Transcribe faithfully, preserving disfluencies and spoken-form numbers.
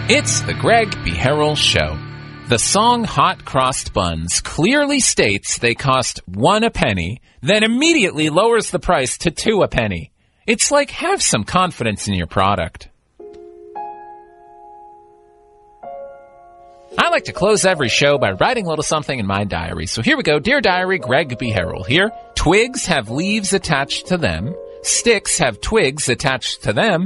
It's the Greg B. Harrell Show. The song Hot Crossed Buns clearly states they cost one a penny, then immediately lowers the price to two a penny. It's like, have some confidence in your product. I like to close every show by writing a little something in my diary. So here we go. Dear Diary, Greg B. Harrell here. Twigs have leaves attached to them. Sticks have twigs attached to them.